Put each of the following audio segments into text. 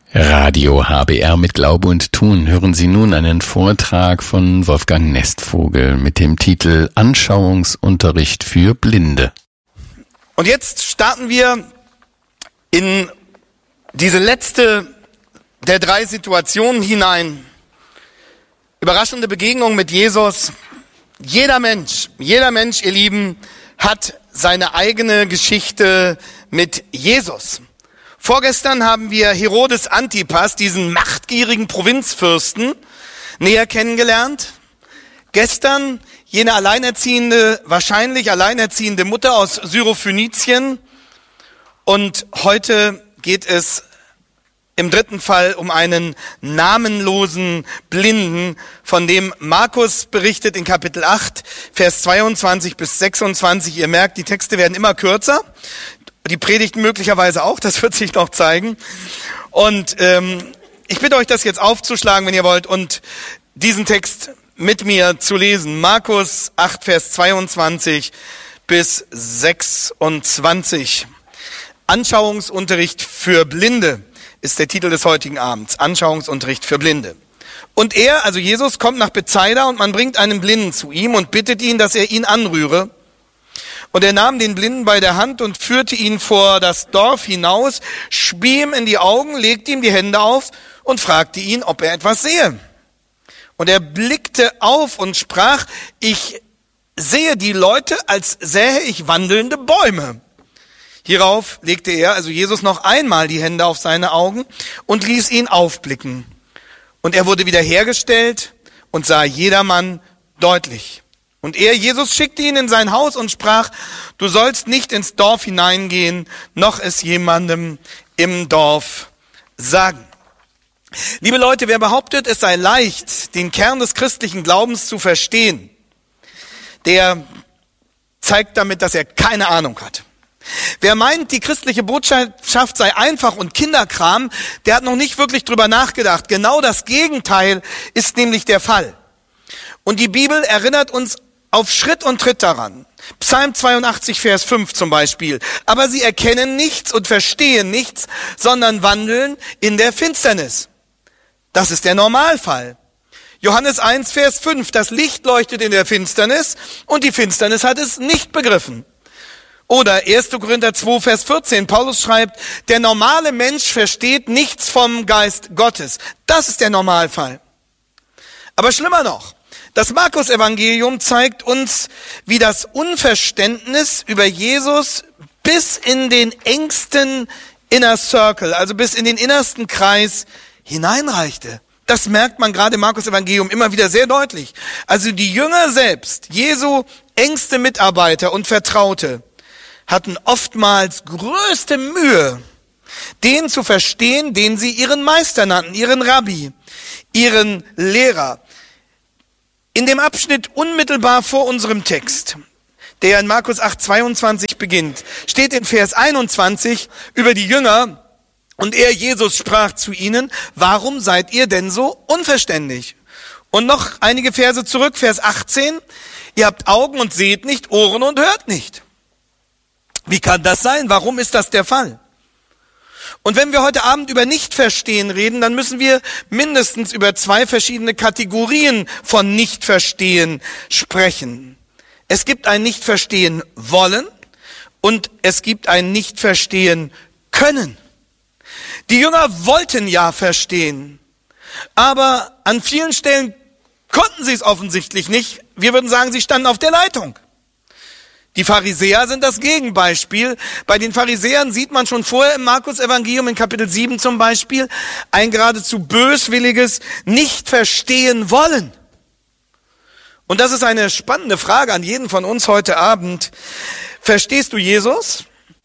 Radio HBR mit Glaube und Tun hören Sie nun einen Vortrag von Wolfgang Nestvogel mit dem Titel Anschauungsunterricht für Blinde. Und jetzt starten wir in diese letzte der drei Situationen hinein. Überraschende Begegnung mit Jesus. Jeder Mensch, ihr Lieben, hat seine eigene Geschichte mit Jesus. Vorgestern haben wir Herodes Antipas, diesen machtgierigen Provinzfürsten, näher kennengelernt. Gestern jene wahrscheinlich alleinerziehende Mutter aus Syrophönizien. Und heute geht es im dritten Fall um einen namenlosen Blinden, von dem Markus berichtet in Kapitel 8, Vers 22 bis 26. Ihr merkt, die Texte werden immer kürzer. Die Predigten möglicherweise auch, das wird sich noch zeigen. Und ich bitte euch, das jetzt aufzuschlagen, wenn ihr wollt, und diesen Text mit mir zu lesen. Markus 8, Vers 22 bis 26. Anschauungsunterricht für Blinde ist der Titel des heutigen Abends. Anschauungsunterricht für Blinde. Und er, also Jesus, kommt nach Bethsaida und man bringt einen Blinden zu ihm und bittet ihn, dass er ihn anrühre. Und er nahm den Blinden bei der Hand und führte ihn vor das Dorf hinaus, spie ihm in die Augen, legte ihm die Hände auf und fragte ihn, ob er etwas sehe. Und er blickte auf und sprach, ich sehe die Leute, als sähe ich wandelnde Bäume. Hierauf legte er, also Jesus, noch einmal die Hände auf seine Augen und ließ ihn aufblicken. Und er wurde wiederhergestellt und sah jedermann deutlich. Und Jesus schickte ihn in sein Haus und sprach, du sollst nicht ins Dorf hineingehen, noch es jemandem im Dorf sagen. Liebe Leute, wer behauptet, es sei leicht, den Kern des christlichen Glaubens zu verstehen, der zeigt damit, dass er keine Ahnung hat. Wer meint, die christliche Botschaft sei einfach und Kinderkram, der hat noch nicht wirklich drüber nachgedacht. Genau das Gegenteil ist nämlich der Fall. Und die Bibel erinnert uns auf Schritt und Tritt daran. Psalm 82, Vers 5 zum Beispiel. Aber sie erkennen nichts und verstehen nichts, sondern wandeln in der Finsternis. Das ist der Normalfall. Johannes 1, Vers 5. Das Licht leuchtet in der Finsternis und die Finsternis hat es nicht begriffen. Oder 1. Korinther 2, Vers 14. Paulus schreibt, der normale Mensch versteht nichts vom Geist Gottes. Das ist der Normalfall. Aber schlimmer noch. Das Markus-Evangelium zeigt uns, wie das Unverständnis über Jesus bis in den engsten Inner Circle, also bis in den innersten Kreis hineinreichte. Das merkt man gerade im Markus-Evangelium immer wieder sehr deutlich. Also die Jünger selbst, Jesu engste Mitarbeiter und Vertraute, hatten oftmals größte Mühe, den zu verstehen, den sie ihren Meister nannten, ihren Rabbi, ihren Lehrer. In dem Abschnitt unmittelbar vor unserem Text, der in Markus 8, 22 beginnt, steht in Vers 21 über die Jünger, und Jesus sprach zu ihnen, warum seid ihr denn so unverständig? Und noch einige Verse zurück, Vers 18, ihr habt Augen und seht nicht, Ohren und hört nicht. Wie kann das sein? Warum ist das der Fall? Und wenn wir heute Abend über Nichtverstehen reden, dann müssen wir mindestens über zwei verschiedene Kategorien von Nichtverstehen sprechen. Es gibt ein Nichtverstehen wollen und es gibt ein Nichtverstehen können. Die Jünger wollten ja verstehen, aber an vielen Stellen konnten sie es offensichtlich nicht. Wir würden sagen, sie standen auf der Leitung. Die Pharisäer sind das Gegenbeispiel. Bei den Pharisäern sieht man schon vorher im Markus-Evangelium in Kapitel 7 zum Beispiel ein geradezu böswilliges Nicht-Verstehen wollen. Und das ist eine spannende Frage an jeden von uns heute Abend. Verstehst du Jesus?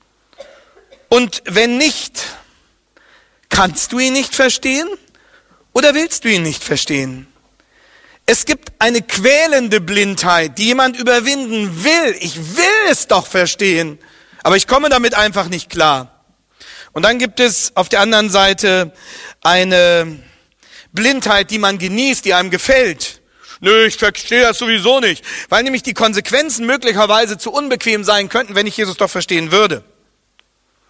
Und wenn nicht, kannst du ihn nicht verstehen oder willst du ihn nicht verstehen? Es gibt eine quälende Blindheit, die jemand überwinden will. Ich will es doch verstehen, aber ich komme damit einfach nicht klar. Und dann gibt es auf der anderen Seite eine Blindheit, die man genießt, die einem gefällt. Nö, ich verstehe das sowieso nicht, weil nämlich die Konsequenzen möglicherweise zu unbequem sein könnten, wenn ich Jesus doch verstehen würde.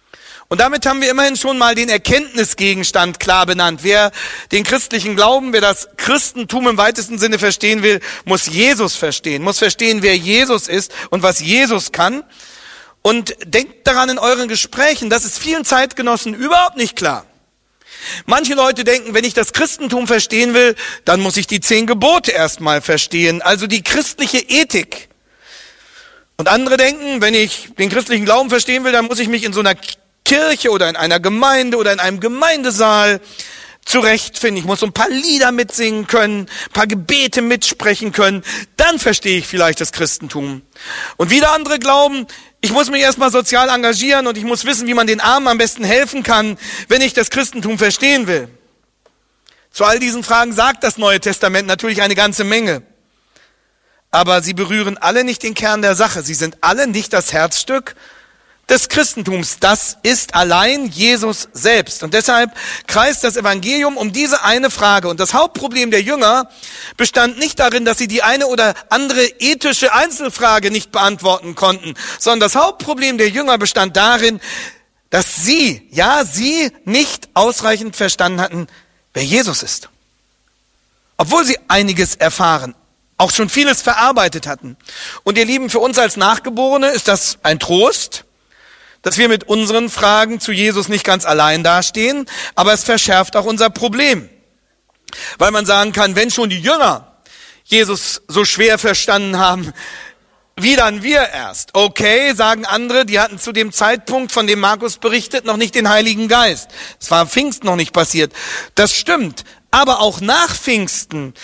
Und damit haben wir immerhin schon mal den Erkenntnisgegenstand klar benannt. Wer den christlichen Glauben, wer das Christentum im weitesten Sinne verstehen will, muss Jesus verstehen, muss verstehen, wer Jesus ist und was Jesus kann. Und denkt daran in euren Gesprächen, das ist vielen Zeitgenossen überhaupt nicht klar. Manche Leute denken, wenn ich das Christentum verstehen will, dann muss ich die 10 Gebote erstmal verstehen, also die christliche Ethik. Und andere denken, wenn ich den christlichen Glauben verstehen will, dann muss ich mich in so einer Kirche oder in einer Gemeinde oder in einem Gemeindesaal zurechtfinden. Ich muss so ein paar Lieder mitsingen können, ein paar Gebete mitsprechen können. Dann verstehe ich vielleicht das Christentum. Und wieder andere glauben, ich muss mich erstmal sozial engagieren und ich muss wissen, wie man den Armen am besten helfen kann, wenn ich das Christentum verstehen will. Zu all diesen Fragen sagt das Neue Testament natürlich eine ganze Menge. Aber sie berühren alle nicht den Kern der Sache. Sie sind alle nicht das Herzstück des Christentums. Das ist allein Jesus selbst. Und deshalb kreist das Evangelium um diese eine Frage. Und das Hauptproblem der Jünger bestand nicht darin, dass sie die eine oder andere ethische Einzelfrage nicht beantworten konnten, sondern das Hauptproblem der Jünger bestand darin, dass sie nicht ausreichend verstanden hatten, wer Jesus ist. Obwohl sie einiges erfahren, auch schon vieles verarbeitet hatten. Und ihr Lieben, für uns als Nachgeborene ist das ein Trost, dass wir mit unseren Fragen zu Jesus nicht ganz allein dastehen, aber es verschärft auch unser Problem. Weil man sagen kann, wenn schon die Jünger Jesus so schwer verstanden haben, wie dann wir erst? Okay, sagen andere, die hatten zu dem Zeitpunkt, von dem Markus berichtet, noch nicht den Heiligen Geist. Es war Pfingsten noch nicht passiert. Das stimmt. Aber auch nach Pfingsten,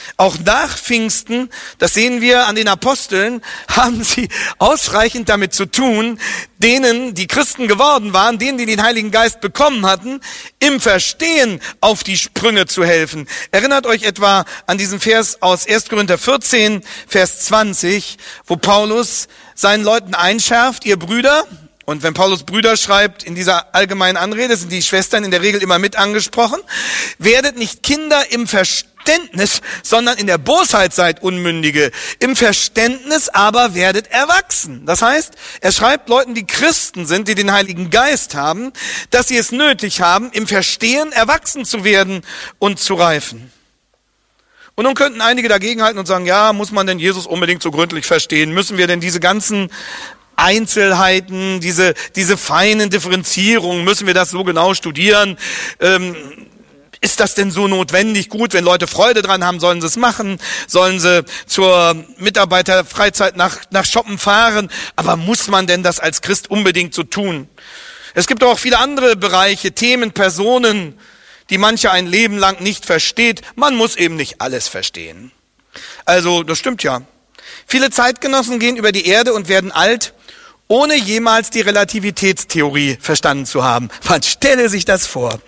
das sehen wir an den Aposteln, haben sie ausreichend damit zu tun, denen, die Christen geworden waren, denen, die den Heiligen Geist bekommen hatten, im Verstehen auf die Sprünge zu helfen. Erinnert euch etwa an diesen Vers aus 1. Korinther 14, Vers 20, wo Paulus seinen Leuten einschärft, ihr Brüder. Und wenn Paulus Brüder schreibt, in dieser allgemeinen Anrede, sind die Schwestern in der Regel immer mit angesprochen, werdet nicht Kinder im Verständnis, sondern in der Bosheit seid Unmündige. Im Verständnis aber werdet erwachsen. Das heißt, er schreibt Leuten, die Christen sind, die den Heiligen Geist haben, dass sie es nötig haben, im Verstehen erwachsen zu werden und zu reifen. Und nun könnten einige dagegenhalten und sagen, ja, muss man denn Jesus unbedingt so gründlich verstehen? Müssen wir denn diese ganzen Einzelheiten, diese feinen Differenzierungen, müssen wir das so genau studieren? Ist das denn so notwendig? Gut, wenn Leute Freude dran haben, sollen sie es machen, sollen sie zur Mitarbeiterfreizeit nach Shoppen fahren. Aber muss man denn das als Christ unbedingt so tun? Es gibt auch viele andere Bereiche, Themen, Personen, die mancher ein Leben lang nicht versteht. Man muss eben nicht alles verstehen. Also, das stimmt ja. Viele Zeitgenossen gehen über die Erde und werden alt, ohne jemals die Relativitätstheorie verstanden zu haben. Man stelle sich das vor.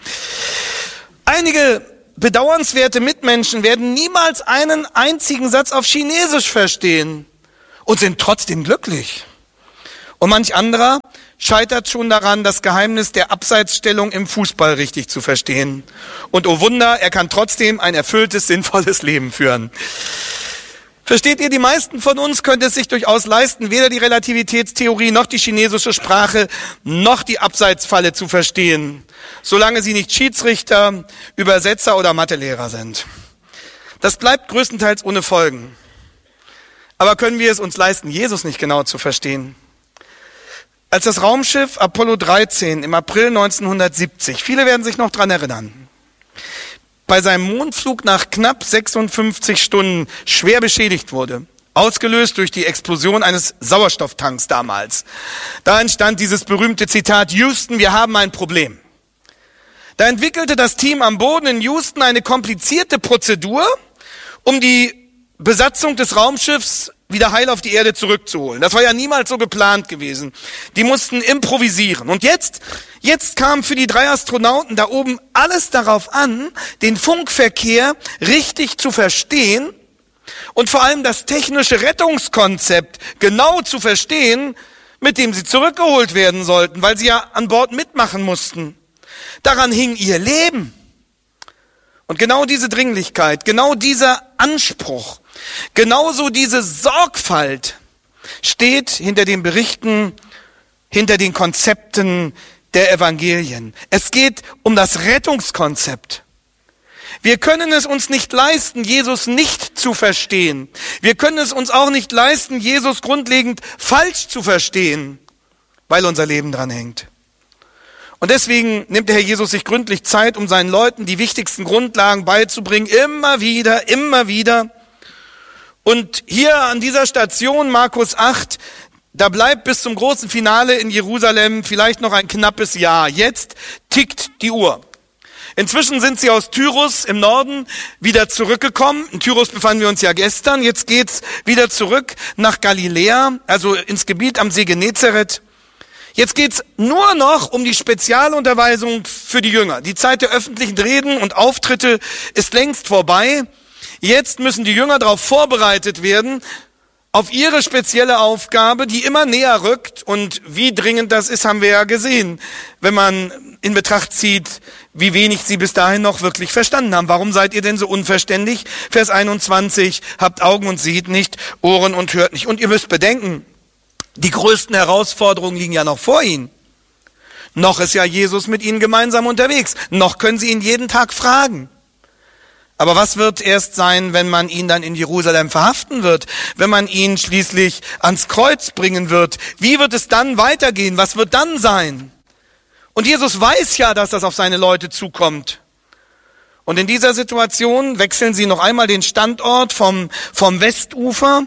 Einige bedauernswerte Mitmenschen werden niemals einen einzigen Satz auf Chinesisch verstehen und sind trotzdem glücklich. Und manch anderer scheitert schon daran, das Geheimnis der Abseitsstellung im Fußball richtig zu verstehen. Und oh Wunder, er kann trotzdem ein erfülltes, sinnvolles Leben führen. Versteht ihr, die meisten von uns können es sich durchaus leisten, weder die Relativitätstheorie noch die chinesische Sprache noch die Abseitsfalle zu verstehen, solange sie nicht Schiedsrichter, Übersetzer oder Mathelehrer sind. Das bleibt größtenteils ohne Folgen. Aber können wir es uns leisten, Jesus nicht genau zu verstehen? Als das Raumschiff Apollo 13 im April 1970, viele werden sich noch dran erinnern, bei seinem Mondflug nach knapp 56 Stunden schwer beschädigt wurde, ausgelöst durch die Explosion eines Sauerstofftanks damals. Da entstand dieses berühmte Zitat, Houston, wir haben ein Problem. Da entwickelte das Team am Boden in Houston eine komplizierte Prozedur, um die Besatzung des Raumschiffs wieder heil auf die Erde zurückzuholen. Das war ja niemals so geplant gewesen. Die mussten improvisieren. Und jetzt kam für die 3 Astronauten da oben alles darauf an, den Funkverkehr richtig zu verstehen und vor allem das technische Rettungskonzept genau zu verstehen, mit dem sie zurückgeholt werden sollten, weil sie ja an Bord mitmachen mussten. Daran hing ihr Leben. Und genau diese Dringlichkeit, genau dieser Anspruch, genauso diese Sorgfalt steht hinter den Berichten, hinter den Konzepten, der Evangelien. Es geht um das Rettungskonzept. Wir können es uns nicht leisten, Jesus nicht zu verstehen. Wir können es uns auch nicht leisten, Jesus grundlegend falsch zu verstehen, weil unser Leben dran hängt. Und deswegen nimmt der Herr Jesus sich gründlich Zeit, um seinen Leuten die wichtigsten Grundlagen beizubringen, immer wieder, immer wieder. Und hier an dieser Station, Markus 8, da bleibt bis zum großen Finale in Jerusalem vielleicht noch ein knappes Jahr. Jetzt tickt die Uhr. Inzwischen sind sie aus Tyrus im Norden wieder zurückgekommen. In Tyrus befanden wir uns ja gestern. Jetzt geht's wieder zurück nach Galiläa, also ins Gebiet am See Genezareth. Jetzt geht's nur noch um die Spezialunterweisung für die Jünger. Die Zeit der öffentlichen Reden und Auftritte ist längst vorbei. Jetzt müssen die Jünger darauf vorbereitet werden, auf ihre spezielle Aufgabe, die immer näher rückt. Und wie dringend das ist, haben wir ja gesehen, wenn man in Betracht zieht, wie wenig sie bis dahin noch wirklich verstanden haben. Warum seid ihr denn so unverständig? Vers 21, habt Augen und seht nicht, Ohren und hört nicht. Und ihr müsst bedenken, die größten Herausforderungen liegen ja noch vor ihnen. Noch ist ja Jesus mit ihnen gemeinsam unterwegs. Noch können sie ihn jeden Tag fragen. Aber was wird erst sein, wenn man ihn dann in Jerusalem verhaften wird? Wenn man ihn schließlich ans Kreuz bringen wird? Wie wird es dann weitergehen? Was wird dann sein? Und Jesus weiß ja, dass das auf seine Leute zukommt. Und in dieser Situation wechseln sie noch einmal den Standort vom Westufer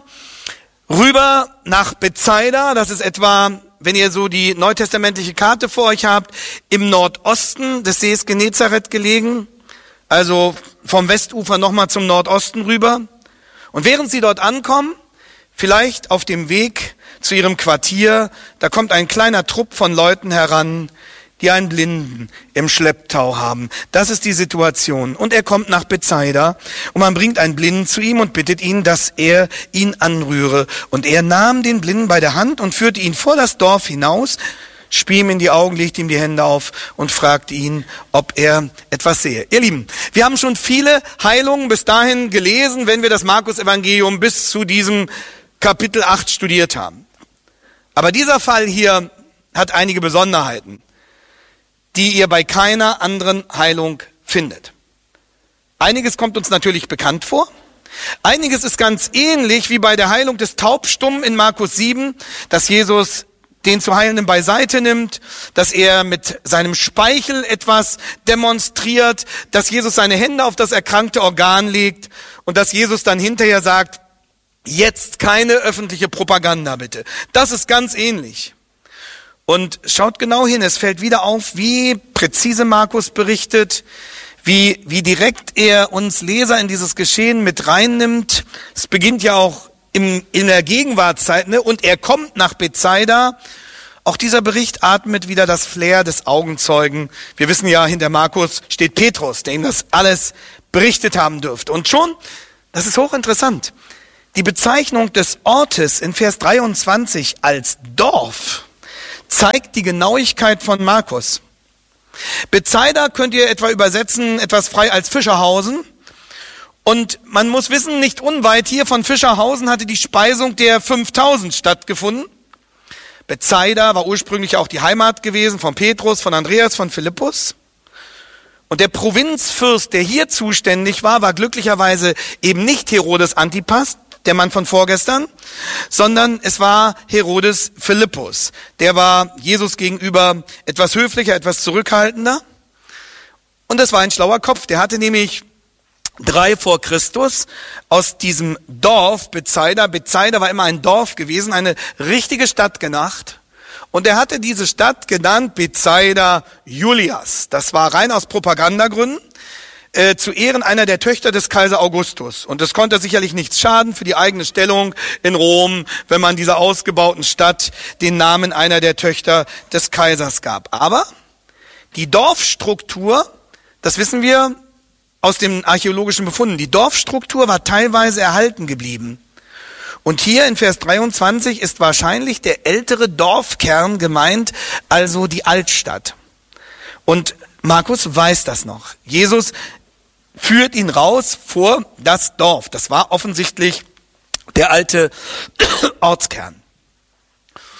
rüber nach Bethsaida. Das ist etwa, wenn ihr so die neutestamentliche Karte vor euch habt, im Nordosten des Sees Genezareth gelegen. Also vom Westufer nochmal zum Nordosten rüber. Und während sie dort ankommen, vielleicht auf dem Weg zu ihrem Quartier, da kommt ein kleiner Trupp von Leuten heran, die einen Blinden im Schlepptau haben. Das ist die Situation. Und er kommt nach Bethsaida und man bringt einen Blinden zu ihm und bittet ihn, dass er ihn anrühre. Und er nahm den Blinden bei der Hand und führte ihn vor das Dorf hinaus, spie ihm in die Augen, legte ihm die Hände auf und fragte ihn, ob er etwas sehe. Ihr Lieben, wir haben schon viele Heilungen bis dahin gelesen, wenn wir das Markus-Evangelium bis zu diesem Kapitel 8 studiert haben. Aber dieser Fall hier hat einige Besonderheiten, die ihr bei keiner anderen Heilung findet. Einiges kommt uns natürlich bekannt vor. Einiges ist ganz ähnlich wie bei der Heilung des Taubstummen in Markus 7, dass Jesus den zu Heilenden beiseite nimmt, dass er mit seinem Speichel etwas demonstriert, dass Jesus seine Hände auf das erkrankte Organ legt und dass Jesus dann hinterher sagt, jetzt keine öffentliche Propaganda bitte. Das ist ganz ähnlich. Und schaut genau hin, es fällt wieder auf, wie präzise Markus berichtet, wie direkt er uns Leser in dieses Geschehen mit reinnimmt. Es beginnt ja auch in der Gegenwartszeit, ne? Und er kommt nach Bethsaida. Auch dieser Bericht atmet wieder das Flair des Augenzeugen. Wir wissen ja, hinter Markus steht Petrus, der ihm das alles berichtet haben dürfte. Und schon, das ist hochinteressant, die Bezeichnung des Ortes in Vers 23 als Dorf zeigt die Genauigkeit von Markus. Bethsaida könnt ihr etwa übersetzen, etwas frei als Fischerhausen. Und man muss wissen, nicht unweit hier von Fischerhausen hatte die Speisung der 5000 stattgefunden. Bethsaida war ursprünglich auch die Heimat gewesen von Petrus, von Andreas, von Philippus. Und der Provinzfürst, der hier zuständig war glücklicherweise eben nicht Herodes Antipas, der Mann von vorgestern, sondern es war Herodes Philippus. Der war Jesus gegenüber etwas höflicher, etwas zurückhaltender. Und das war ein schlauer Kopf. Der hatte nämlich 3 vor Christus aus diesem Dorf Bethsaida. Bethsaida war immer ein Dorf gewesen, eine richtige Stadt gedacht. Und er hatte diese Stadt genannt Bethsaida Julias. Das war rein aus Propagandagründen, zu Ehren einer der Töchter des Kaiser Augustus. Und das konnte sicherlich nichts schaden für die eigene Stellung in Rom, wenn man dieser ausgebauten Stadt den Namen einer der Töchter des Kaisers gab. Aber die Dorfstruktur, das wissen wir aus den archäologischen Befunden, die Dorfstruktur war teilweise erhalten geblieben. Und hier in Vers 23 ist wahrscheinlich der ältere Dorfkern gemeint, also die Altstadt. Und Markus weiß das noch. Jesus führt ihn raus vor das Dorf. Das war offensichtlich der alte Ortskern.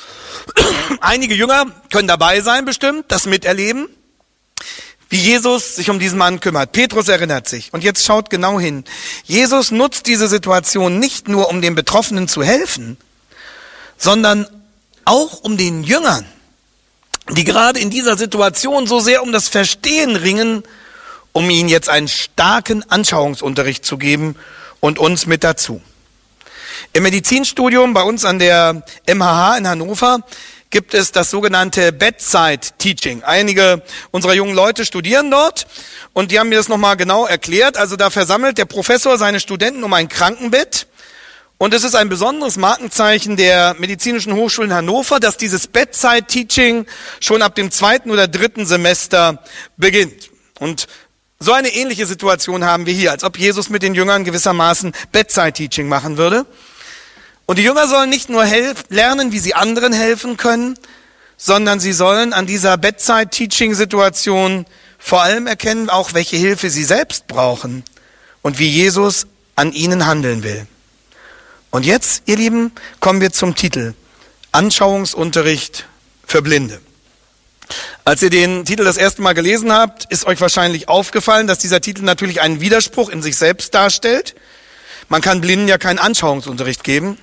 Einige Jünger können dabei sein bestimmt, das miterleben, wie Jesus sich um diesen Mann kümmert. Petrus erinnert sich. Und jetzt schaut genau hin. Jesus nutzt diese Situation nicht nur, um den Betroffenen zu helfen, sondern auch um den Jüngern, die gerade in dieser Situation so sehr um das Verstehen ringen, um ihnen jetzt einen starken Anschauungsunterricht zu geben und uns mit dazu. Im Medizinstudium bei uns an der MHH in Hannover gibt es das sogenannte Bedside Teaching. Einige unserer jungen Leute studieren dort und die haben mir das nochmal genau erklärt. Also da versammelt der Professor seine Studenten um ein Krankenbett und es ist ein besonderes Markenzeichen der Medizinischen Hochschule in Hannover, dass dieses Bedside Teaching schon ab dem 2. oder 3. Semester beginnt. Und so eine ähnliche Situation haben wir hier, als ob Jesus mit den Jüngern gewissermaßen Bedside Teaching machen würde. Und die Jünger sollen nicht nur lernen, wie sie anderen helfen können, sondern sie sollen an dieser Bedside-Teaching-Situation vor allem erkennen, auch welche Hilfe sie selbst brauchen und wie Jesus an ihnen handeln will. Und jetzt, ihr Lieben, kommen wir zum Titel Anschauungsunterricht für Blinde. Als ihr den Titel das erste Mal gelesen habt, ist euch wahrscheinlich aufgefallen, dass dieser Titel natürlich einen Widerspruch in sich selbst darstellt. Man kann Blinden ja keinen Anschauungsunterricht geben.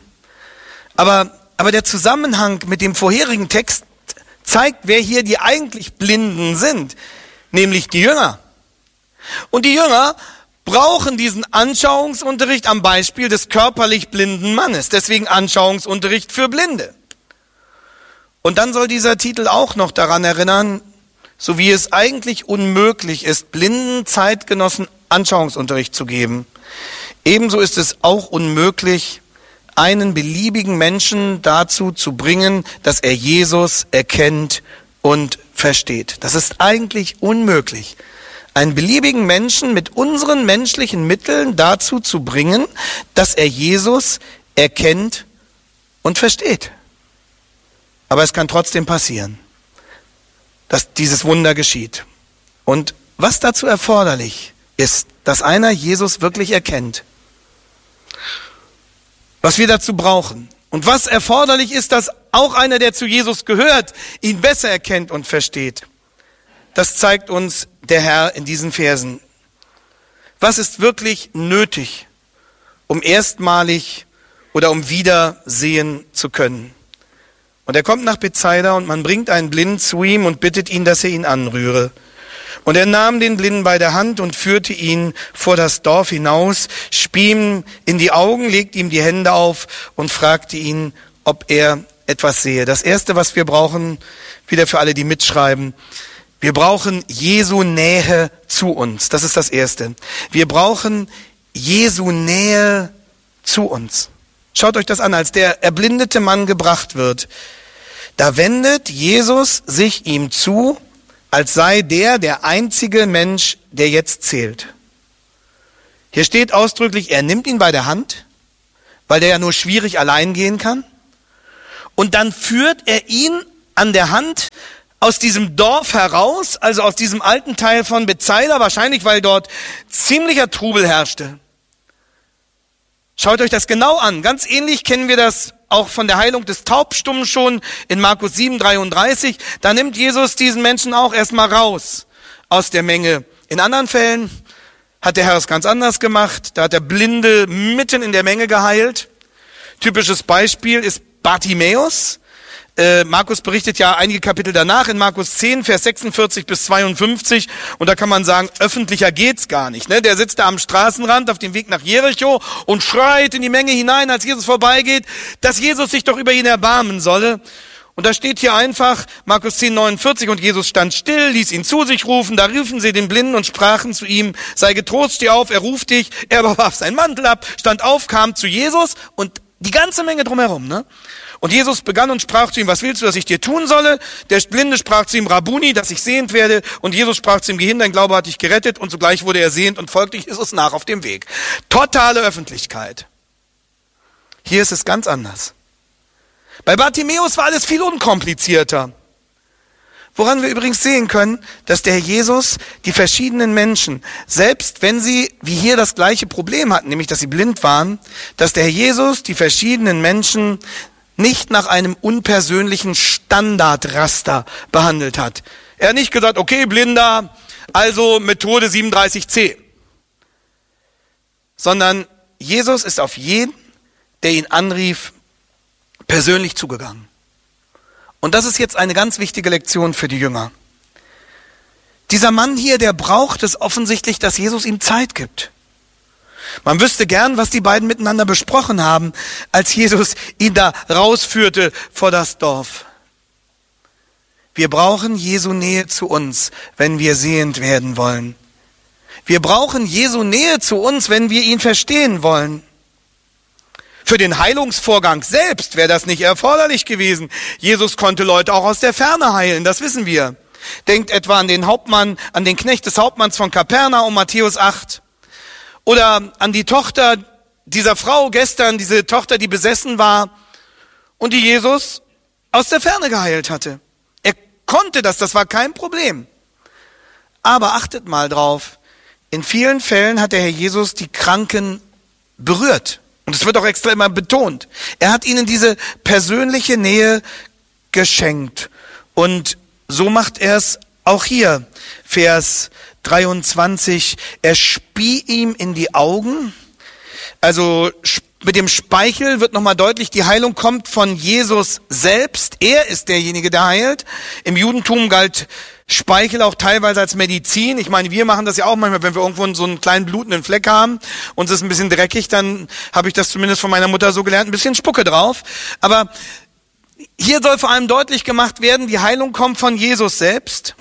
Aber der Zusammenhang mit dem vorherigen Text zeigt, wer hier die eigentlich Blinden sind, nämlich die Jünger. Und die Jünger brauchen diesen Anschauungsunterricht am Beispiel des körperlich blinden Mannes. Deswegen Anschauungsunterricht für Blinde. Und dann soll dieser Titel auch noch daran erinnern, so wie es eigentlich unmöglich ist, blinden Zeitgenossen Anschauungsunterricht zu geben. Ebenso ist es auch unmöglich, einen beliebigen Menschen dazu zu bringen, dass er Jesus erkennt und versteht. Das ist eigentlich unmöglich, einen beliebigen Menschen mit unseren menschlichen Mitteln dazu zu bringen, dass er Jesus erkennt und versteht. Aber es kann trotzdem passieren, dass dieses Wunder geschieht. Und was dazu erforderlich ist, dass einer Jesus wirklich erkennt, was wir dazu brauchen und was erforderlich ist, dass auch einer, der zu Jesus gehört, ihn besser erkennt und versteht. Das zeigt uns der Herr in diesen Versen. Was ist wirklich nötig, um erstmalig oder um wieder sehen zu können? Und er kommt nach Bethsaida und man bringt einen Blinden zu ihm und bittet ihn, dass er ihn anrühre. Und er nahm den Blinden bei der Hand und führte ihn vor das Dorf hinaus, spie ihm in die Augen, legte ihm die Hände auf und fragte ihn, ob er etwas sehe. Das Erste, was wir brauchen, wieder für alle, die mitschreiben, wir brauchen Jesu Nähe zu uns. Das ist das Erste. Wir brauchen Jesu Nähe zu uns. Schaut euch das an, als der erblindete Mann gebracht wird. Da wendet Jesus sich ihm zu, als sei der einzige Mensch, der jetzt zählt. Hier steht ausdrücklich, er nimmt ihn bei der Hand, weil der ja nur schwierig allein gehen kann. Und dann führt er ihn an der Hand aus diesem Dorf heraus, also aus diesem alten Teil von Bethsaida, wahrscheinlich weil dort ziemlicher Trubel herrschte. Schaut euch das genau an. Ganz ähnlich kennen wir das auch von der Heilung des Taubstummen schon in Markus 7,33. Da nimmt Jesus diesen Menschen auch erstmal raus aus der Menge. In anderen Fällen hat der Herr es ganz anders gemacht. Da hat der Blinde mitten in der Menge geheilt. Typisches Beispiel ist Bartimäus. Markus berichtet ja einige Kapitel danach in Markus 10, Vers 46 bis 52. Und da kann man sagen, öffentlicher geht's gar nicht. Ne? Der sitzt da am Straßenrand auf dem Weg nach Jericho und schreit in die Menge hinein, als Jesus vorbeigeht, dass Jesus sich doch über ihn erbarmen solle. Und da steht hier einfach, Markus 10, 49, und Jesus stand still, ließ ihn zu sich rufen. Da riefen sie den Blinden und sprachen zu ihm, sei getrost, steh auf, er ruft dich. Er aber warf seinen Mantel ab, stand auf, kam zu Jesus und die ganze Menge drumherum, ne? Und Jesus begann und sprach zu ihm, was willst du, dass ich dir tun solle? Der Blinde sprach zu ihm, Rabbuni, dass ich sehend werde. Und Jesus sprach zu ihm, geh hin, dein Glaube hat dich gerettet. Und sogleich wurde er sehend und folgte Jesus nach auf dem Weg. Totale Öffentlichkeit. Hier ist es ganz anders. Bei Bartimäus war alles viel unkomplizierter. Woran wir übrigens sehen können, dass der Herr Jesus die verschiedenen Menschen, selbst wenn sie wie hier das gleiche Problem hatten, nämlich dass sie blind waren, dass der Herr Jesus die verschiedenen Menschen nicht nach einem unpersönlichen Standardraster behandelt hat. Er hat nicht gesagt, okay, Blinder, also Methode 37c. Sondern Jesus ist auf jeden, der ihn anrief, persönlich zugegangen. Und das ist jetzt eine ganz wichtige Lektion für die Jünger. Dieser Mann hier, der braucht es offensichtlich, dass Jesus ihm Zeit gibt. Man wüsste gern, was die beiden miteinander besprochen haben, als Jesus ihn da rausführte vor das Dorf. Wir brauchen Jesu Nähe zu uns, wenn wir sehend werden wollen. Wir brauchen Jesu Nähe zu uns, wenn wir ihn verstehen wollen. Für den Heilungsvorgang selbst wäre das nicht erforderlich gewesen. Jesus konnte Leute auch aus der Ferne heilen, das wissen wir. Denkt etwa an den Hauptmann, an den Knecht des Hauptmanns von Kapernaum, Matthäus 8. Oder an die Tochter dieser Frau gestern, diese Tochter, die besessen war und die Jesus aus der Ferne geheilt hatte. Er konnte das war kein Problem. Aber achtet mal drauf, in vielen Fällen hat der Herr Jesus die Kranken berührt. Und es wird auch extra immer betont. Er hat ihnen diese persönliche Nähe geschenkt. Und so macht er es auch hier. Vers 23. Er spie ihm in die Augen. Also mit dem Speichel wird nochmal deutlich, die Heilung kommt von Jesus selbst. Er ist derjenige, der heilt. Im Judentum galt Speichel auch teilweise als Medizin. Ich meine, wir machen das ja auch manchmal, wenn wir irgendwo so einen kleinen blutenden Fleck haben und es ist ein bisschen dreckig, dann habe ich das zumindest von meiner Mutter so gelernt, ein bisschen Spucke drauf. Aber hier soll vor allem deutlich gemacht werden, die Heilung kommt von Jesus selbst.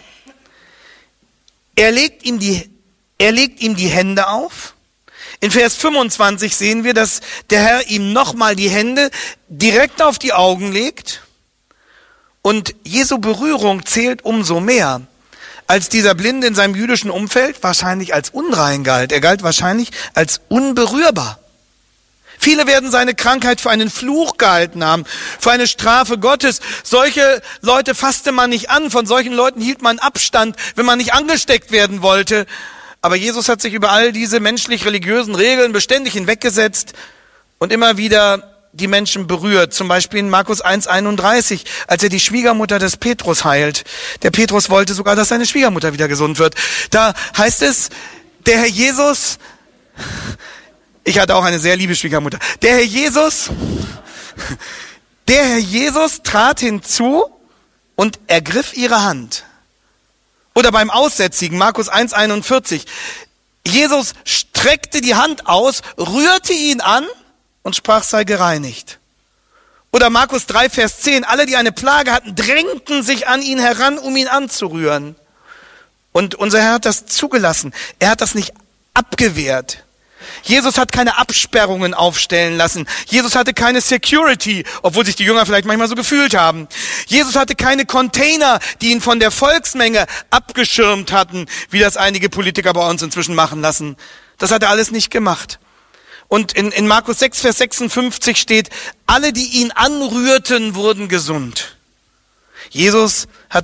Er legt ihm die Hände auf. In Vers 25 sehen wir, dass der Herr ihm nochmal die Hände direkt auf die Augen legt. Und Jesu Berührung zählt umso mehr, als dieser Blinde in seinem jüdischen Umfeld wahrscheinlich als unrein galt. Er galt wahrscheinlich als unberührbar. Viele werden seine Krankheit für einen Fluch gehalten haben, für eine Strafe Gottes. Solche Leute fasste man nicht an, von solchen Leuten hielt man Abstand, wenn man nicht angesteckt werden wollte. Aber Jesus hat sich über all diese menschlich-religiösen Regeln beständig hinweggesetzt und immer wieder die Menschen berührt. Zum Beispiel in Markus 1,31, als er die Schwiegermutter des Petrus heilt. Der Petrus wollte sogar, dass seine Schwiegermutter wieder gesund wird. Da heißt es, der Herr Jesus, ich hatte auch eine sehr liebe Schwiegermutter, der Herr Jesus trat hinzu und ergriff ihre Hand. Oder beim Aussätzigen, Markus 1,41, Jesus streckte die Hand aus, rührte ihn an und sprach, sei gereinigt. Oder Markus 3, Vers 10, alle, die eine Plage hatten, drängten sich an ihn heran, um ihn anzurühren. Und unser Herr hat das zugelassen. Er hat das nicht abgewehrt. Jesus hat keine Absperrungen aufstellen lassen. Jesus hatte keine Security, obwohl sich die Jünger vielleicht manchmal so gefühlt haben. Jesus hatte keine Container, die ihn von der Volksmenge abgeschirmt hatten, wie das einige Politiker bei uns inzwischen machen lassen. Das hat er alles nicht gemacht. Und in Markus 6, Vers 56 steht, alle, die ihn anrührten, wurden gesund. Jesus hat